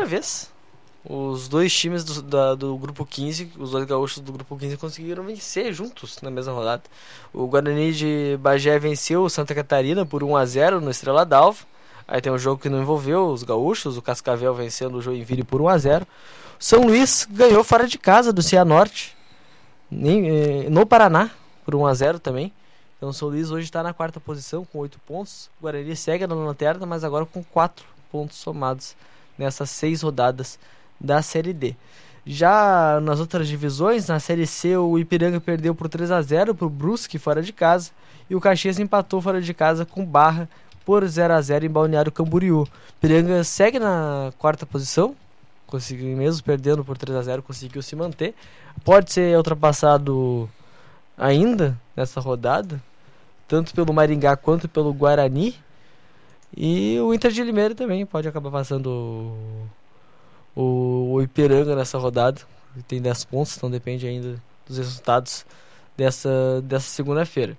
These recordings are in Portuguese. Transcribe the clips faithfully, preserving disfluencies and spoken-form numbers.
primeira vez. Os dois times do, da, do grupo quinze, os dois gaúchos do grupo quinze conseguiram vencer juntos na mesma rodada. O Guarani de Bagé venceu o Santa Catarina por um a zero no Estrela d'Alva. Aí tem um jogo que não envolveu os gaúchos, o Cascavel vencendo o Joinville por um a zero. São Luís ganhou fora de casa do Cianorte, no Paraná, por um a zero também. Então o São Luís hoje está na quarta posição com oito pontos. O Guarani segue na lanterna, mas agora com quatro pontos somados nessas seis rodadas da Série D. Já nas outras divisões, na Série C, o Ipiranga perdeu por três a zero para o Brusque fora de casa, e o Caxias empatou fora de casa com Barra por zero a zero em Balneário Camboriú. O Ipiranga segue na quarta posição, conseguiu, mesmo perdendo por três a zero, conseguiu se manter. Pode ser ultrapassado ainda nessa rodada, tanto pelo Maringá quanto pelo Guarani, e o Inter de Limeira também pode acabar passando o, o Ipiranga nessa rodada. Tem dez pontos, então depende ainda dos resultados dessa, dessa segunda-feira.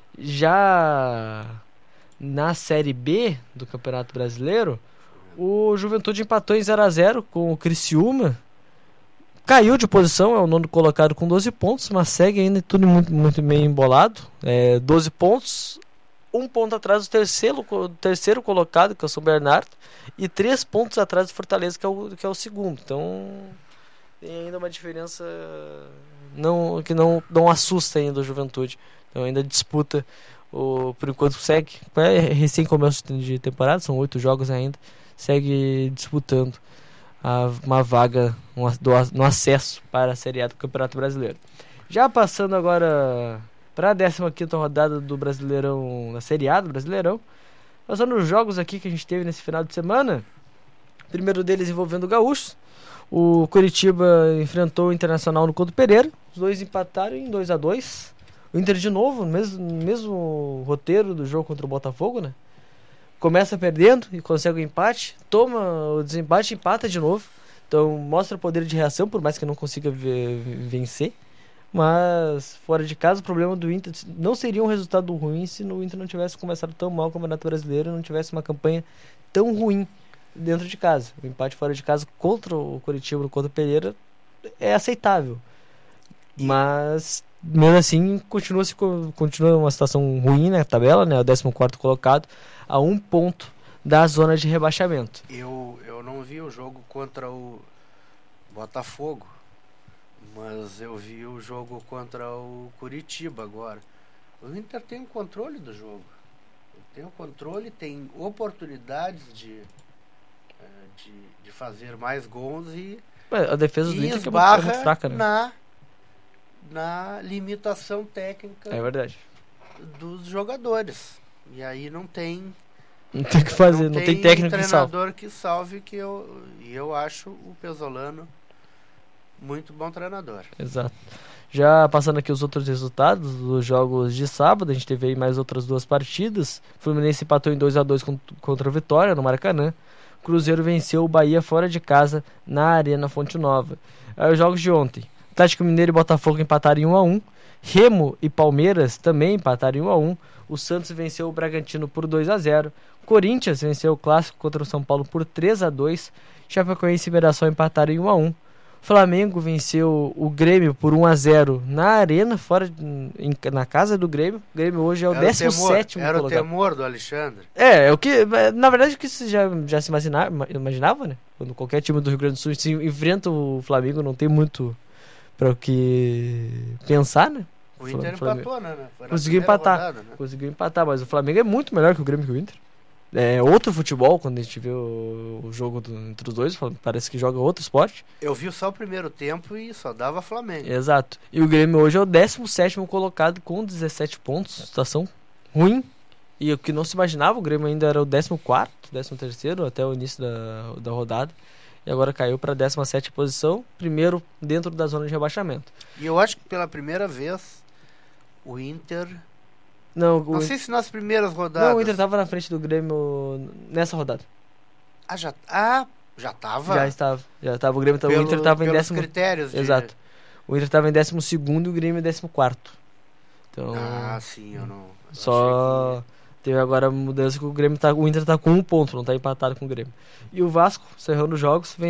Já na Série B do Campeonato Brasileiro, o Juventude empatou em zero a zero com o Criciúma. Caiu de posição, é o nono colocado com doze pontos, mas segue ainda tudo muito, muito meio embolado. É, doze pontos, um ponto atrás do terceiro, terceiro colocado, que é o São Bernardo, e três pontos atrás do Fortaleza, que é o, que é o segundo. Então tem ainda uma diferença não, que não, não assusta ainda o Juventude. Então ainda disputa, o, por enquanto segue, é recém começo de temporada, são oito jogos ainda, segue disputando a, uma vaga um, do, no acesso para a Série A do Campeonato Brasileiro. Já passando agora para a décima quinta rodada do Brasileirão, na Série A do Brasileirão, passando os jogos aqui que a gente teve nesse final de semana. O primeiro deles envolvendo o Gaúchos. O Curitiba enfrentou o Internacional no Couto Pereira, os dois empataram em dois a dois. O Inter de novo, mesmo, mesmo roteiro do jogo contra o Botafogo, né? Começa perdendo e consegue o empate, toma o desempate e empata de novo. Então mostra poder de reação, por mais que não consiga vencer. Mas fora de casa, o problema do Inter não seria um resultado ruim se o Inter não tivesse começado tão mal o Campeonato Brasileiro, não tivesse uma campanha tão ruim dentro de casa. O empate fora de casa contra o Curitiba no Couto Pereira é aceitável. Mas mesmo assim continua, se, continua uma situação ruim na tabela, né? O décimo quarto colocado a um ponto da zona de rebaixamento. Eu, eu não vi o jogo contra o Botafogo, mas eu vi o jogo contra o Curitiba agora. O Inter tem o controle do jogo. Tem o controle, tem oportunidades de, de, de fazer mais gols e, a defesa do e Inter esbarra é muito fraca, né? na, na limitação técnica, é verdade, dos jogadores. E aí não tem... Não tem o que fazer, não, não tem, tem técnico que salve. treinador que salve, que eu, e eu acho o Pesolano muito bom treinador. Exato. Já passando aqui os outros resultados dos jogos de sábado, a gente teve aí mais outras duas partidas. O Fluminense empatou em dois a dois contra o Vitória, no Maracanã. O Cruzeiro venceu o Bahia fora de casa, na Arena Fonte Nova. Aí os jogos de ontem. Atlético Mineiro e Botafogo empataram em um a um. Remo e Palmeiras também empataram em um a um. O Santos venceu o Bragantino por dois a zero. Corinthians venceu o Clássico contra o São Paulo por três a dois. Chapecoense e Mirassol empataram em um a um. Flamengo venceu o Grêmio por um a zero na Arena, fora em, na casa do Grêmio. O Grêmio hoje é o décimo sétimo Era colocado. o temor do Alexandre. É, é o que, na verdade, o que você já, já se imaginava, imaginava, né? Quando qualquer time do Rio Grande do Sul se enfrenta o Flamengo, não tem muito para o que pensar, né? O Inter empatou, né? Conseguiu empatar, rodada, né? conseguiu empatar, mas o Flamengo é muito melhor que o Grêmio, que o Inter. É outro futebol, quando a gente vê o, o jogo do, entre os dois, parece que joga outro esporte. Eu vi só o primeiro tempo e só dava Flamengo. Exato. E o Grêmio hoje é o décimo sétimo colocado com dezessete pontos, situação ruim. E o que não se imaginava, o Grêmio ainda era o décimo quarto, décimo terceiro até o início da, da rodada. E agora caiu para a décima sétima posição, primeiro dentro da zona de rebaixamento. E eu acho que pela primeira vez o Inter... Não, não o... sei se nas primeiras rodadas... Não, o Inter estava na frente do Grêmio nessa rodada. Ah, já, ah, já estava? Já estava. Já estava. O Grêmio tava, Pelo, o Inter estava em décimo... critérios de... Exato. O Inter estava em décimo segundo e o Grêmio em décimo quarto. Então... Ah, sim, eu não... Eu só... que... Teve agora a mudança que o Grêmio tá... O Inter está com um ponto, não está empatado com o Grêmio. E o Vasco, cerrando os jogos, vem